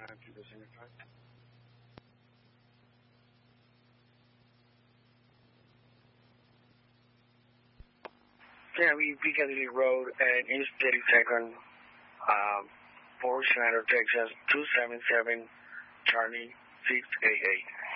Yeah, we Piccadilly Road and East 32nd, Fort Schneider, Texas 277 Charlie 688.